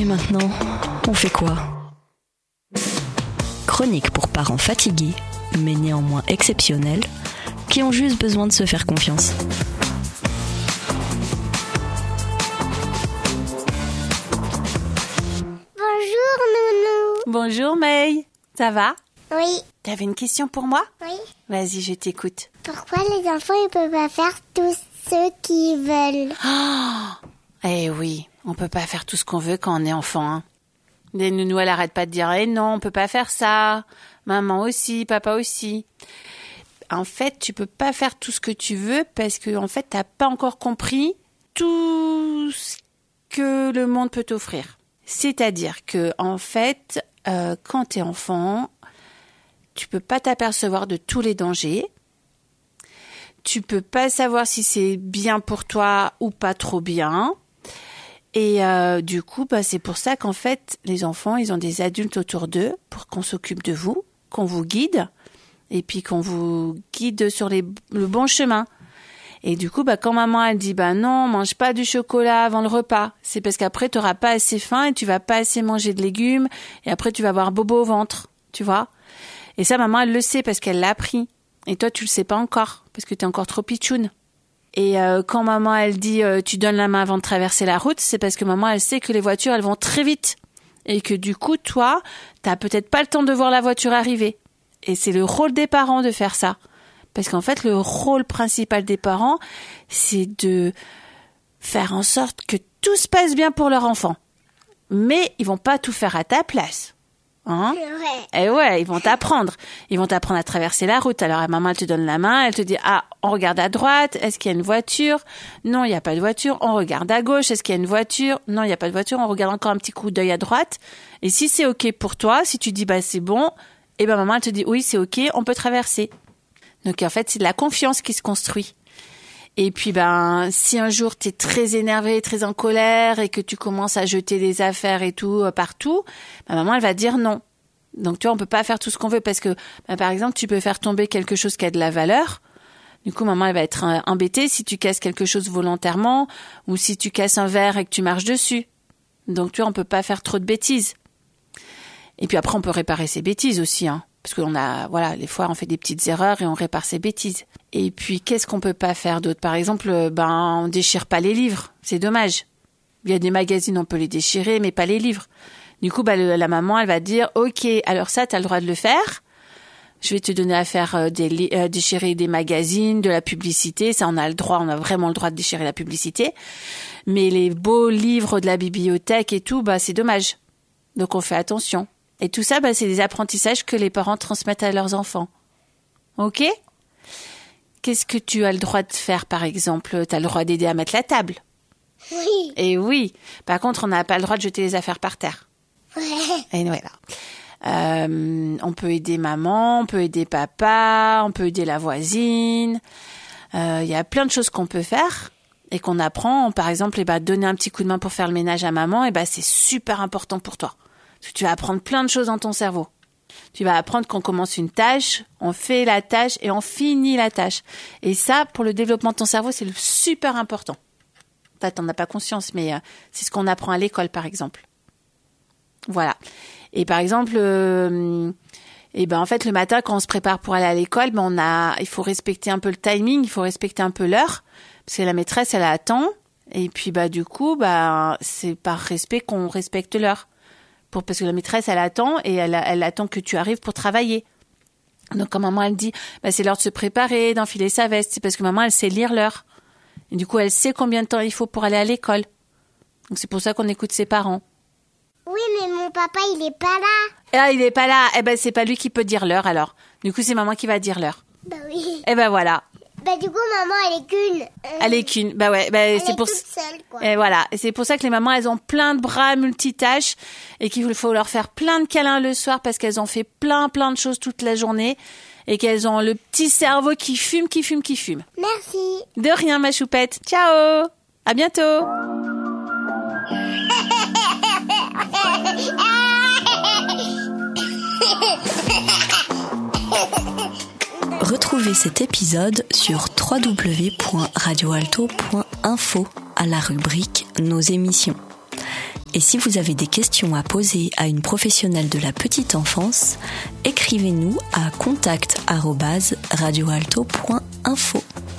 maintenant, on fait quoi ? Chronique pour parents fatigués, mais néanmoins exceptionnels, qui ont juste besoin de se faire confiance. Bonjour Nounou. Bonjour May, ça va ? Oui. T'avais une question pour moi ? Oui. Vas-y, je t'écoute. Pourquoi les enfants ils peuvent pas faire tout ce qu'ils veulent ? Eh oui, on peut pas faire tout ce qu'on veut quand on est enfant. Hein. Les nounous, elle arrête pas de dire « Eh non, on peut pas faire ça. Maman aussi, papa aussi. » En fait, tu peux pas faire tout ce que tu veux parce que en fait, t'as pas encore compris tout ce que le monde peut t'offrir. C'est-à-dire que en fait, quand t'es enfant, tu peux pas t'apercevoir de tous les dangers. Tu peux pas savoir si c'est bien pour toi ou pas trop bien. Et du coup, c'est pour ça qu'en fait, les enfants, ils ont des adultes autour d'eux pour qu'on s'occupe de vous, qu'on vous guide, et puis qu'on vous guide sur le bon chemin. Et du coup, quand maman, elle dit, non, mange pas du chocolat avant le repas, c'est parce qu'après, tu n'auras pas assez faim et tu vas pas assez manger de légumes, et après, tu vas avoir bobo au ventre, tu vois. Et ça, maman, elle le sait parce qu'elle l'a appris. Et toi, tu le sais pas encore, parce que tu es encore trop pitchoune. Et quand maman, elle dit tu donnes la main avant de traverser la route, c'est parce que maman, elle sait que les voitures, elles vont très vite. Et que du coup, toi, t'as peut-être pas le temps de voir la voiture arriver. Et c'est le rôle des parents de faire ça. Parce qu'en fait, le rôle principal des parents, c'est de faire en sorte que tout se passe bien pour leur enfant. Mais ils vont pas tout faire à ta place. Hein ? Ouais. Et ouais, ils vont t'apprendre. Ils vont t'apprendre à traverser la route. Alors, maman, elle te donne la main, elle te dit, on regarde à droite, est-ce qu'il y a une voiture ? Non, il n'y a pas de voiture. On regarde à gauche, est-ce qu'il y a une voiture ? Non, il n'y a pas de voiture. On regarde encore un petit coup d'œil à droite. Et si c'est OK pour toi, si tu dis, c'est bon, et maman, elle te dit, oui, c'est OK, on peut traverser. Donc, en fait, c'est de la confiance qui se construit. Et puis, si un jour t'es très énervé, très en colère et que tu commences à jeter des affaires et tout partout, maman, elle va dire non. Donc, tu vois, on peut pas faire tout ce qu'on veut parce que, par exemple, tu peux faire tomber quelque chose qui a de la valeur. Du coup, maman, elle va être embêtée si tu casses quelque chose volontairement ou si tu casses un verre et que tu marches dessus. Donc, tu vois, on peut pas faire trop de bêtises. Et puis après, on peut réparer ses bêtises aussi, hein. Parce qu'on des fois, on fait des petites erreurs et on répare ses bêtises. Et puis, qu'est-ce qu'on peut pas faire d'autre ? Par exemple, on déchire pas les livres. C'est dommage. Il y a des magazines, on peut les déchirer, mais pas les livres. Du coup, la maman, elle va dire, OK, alors ça, t'as le droit de le faire. Je vais te donner à faire déchirer des magazines, de la publicité. Ça, on a vraiment le droit de déchirer la publicité. Mais les beaux livres de la bibliothèque et tout, c'est dommage. Donc, on fait attention. Et tout ça, c'est des apprentissages que les parents transmettent à leurs enfants. OK ? Qu'est-ce que tu as le droit de faire, par exemple ? Tu as le droit d'aider à mettre la table. Oui. Et oui. Par contre, on n'a pas le droit de jeter les affaires par terre. Ouais. Et voilà. On peut aider maman, on peut aider papa, on peut aider la voisine. Il y a plein de choses qu'on peut faire et qu'on apprend. Par exemple, donner un petit coup de main pour faire le ménage à maman, c'est super important pour toi. Parce que tu vas apprendre plein de choses dans ton cerveau. Tu vas apprendre qu'on commence une tâche, on fait la tâche et on finit la tâche. Et ça, pour le développement de ton cerveau, c'est super important. T'en as pas conscience, mais c'est ce qu'on apprend à l'école, par exemple. Voilà. Et par exemple, en fait, le matin, quand on se prépare pour aller à l'école, il faut respecter un peu le timing, il faut respecter un peu l'heure, parce que la maîtresse, elle attend. Et puis, du coup, c'est par respect qu'on respecte l'heure. Parce que la maîtresse, elle attend et elle attend que tu arrives pour travailler. Donc, quand maman, elle dit, c'est l'heure de se préparer, d'enfiler sa veste, c'est parce que maman, elle sait lire l'heure. Et du coup, elle sait combien de temps il faut pour aller à l'école. Donc, c'est pour ça qu'on écoute ses parents. Oui, mais mon papa, il est pas là. Ah, il est pas là. C'est pas lui qui peut dire l'heure, alors. Du coup, c'est maman qui va dire l'heure. Oui. Voilà. Du coup, maman, elle est qu'une. Elle est qu'une. Elle c'est est pour toute seule, quoi. Et voilà. Et c'est pour ça que les mamans, elles ont plein de bras multitâches et qu'il faut leur faire plein de câlins le soir parce qu'elles ont fait plein de choses toute la journée et qu'elles ont le petit cerveau qui fume. Merci. De rien, ma choupette. Ciao. À bientôt. Retrouvez cet épisode sur www.radioalto.info à la rubrique Nos émissions. Et si vous avez des questions à poser à une professionnelle de la petite enfance, écrivez-nous à contact@radioalto.info.